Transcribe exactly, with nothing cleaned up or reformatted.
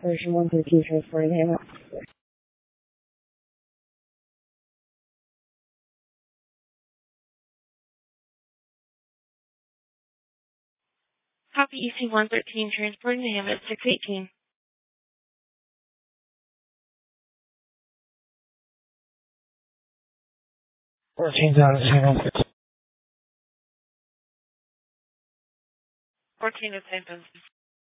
version one thirteen transporting Hammett. Copy E C one thirteen transporting Hammett six eighteen. fourteen down to zero. fourteen to San Francisco.